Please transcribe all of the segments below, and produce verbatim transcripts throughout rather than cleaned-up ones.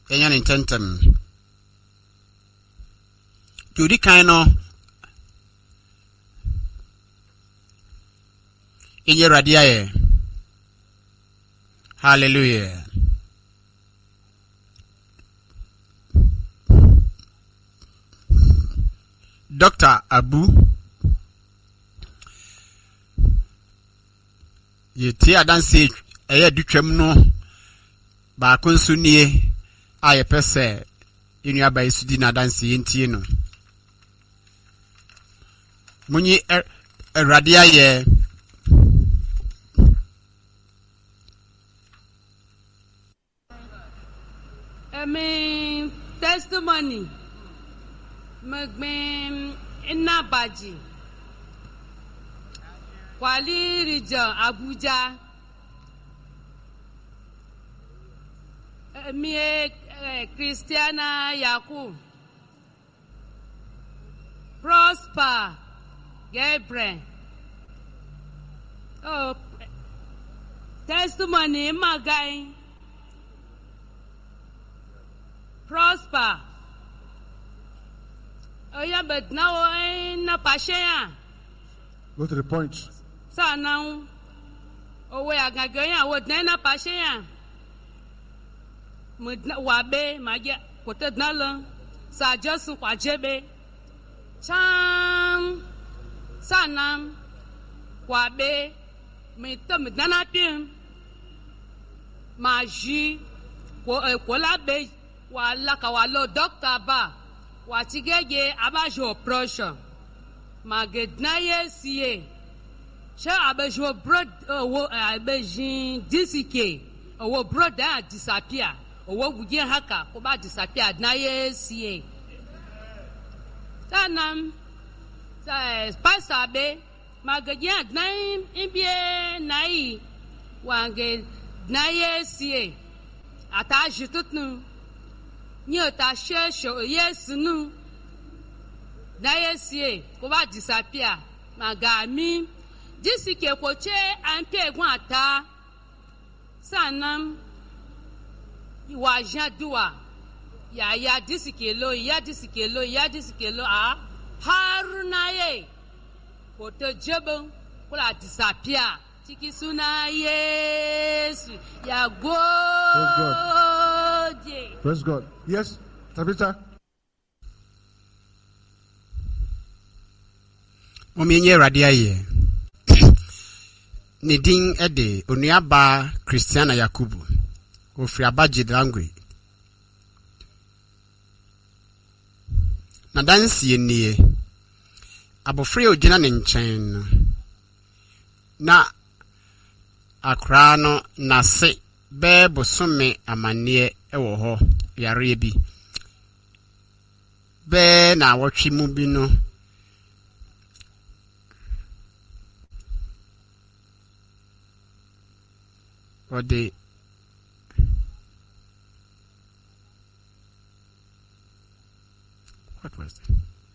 Kenyan intentem. Judi kaino. Inye radiaye. Hallelujah. Doctor Abu Yeti adanse eye dutwam no ba konsu nie aye pese inu aba isudi na adanse yentie no munyi erade aye Amen. Testimony. Magmen Inabaji. Kwali region Abuja. Mie Christiana Yaku. Prosper Gabriel. Oh, testimony Magai. Prosper. Oh yeah, but now I'm not passion. Go to the point. So now, oh we are going. I would not passion. Mud wabe magia kote nala. Sa just wajebe. Chang sanam wabe. Me to me nana pim. Maji ko kola be wala kawalo doctor ba. Watigege abajo operation magednaye sie sha abajo broad wo abajin disike owo brother disappear owo gugie haka ko ba disappear naye sie tanam sa pastor be magedien naim imbie nai wange naye sie ata jitutnu Nyota shesho yes nu na yesie ko ba disappear magami disike koche ampe egun ata sanam wa jadua ya ya disike lo ya disike lo ya disike lo a haruna ye ko to jebo ko la disappear tikisuna yesu ya go Praise God. Yes, Tabitha. Omenye radia ye. Nidin ede onuaba Christiana Yakubu. Ofri abaji drangwe. Na dansi nie. Abofre ogina ne nchen. Na akra no na se be bosome amanie ewo ho yare bi be na wotwe mu bi no ode what was it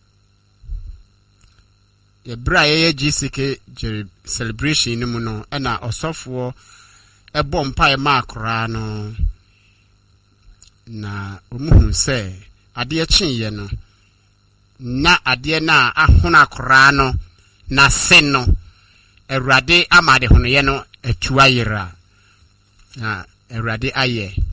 ye bra ye G C K celebration no mu no e na osofo ebo mpa ma akra no na omuhu se ade chinye no na ade na ahona akra no na se no Erade amade hono ye no atuayira na Erade aye